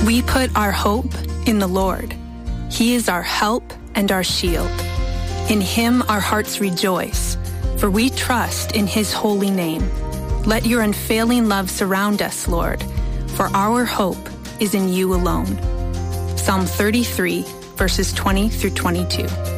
We put our hope in the Lord. He is our help and our shield. In him our hearts rejoice, for we trust in his holy name. Let your unfailing love surround us, Lord, for our hope is in you alone. Psalm 33, verses 20 through 22.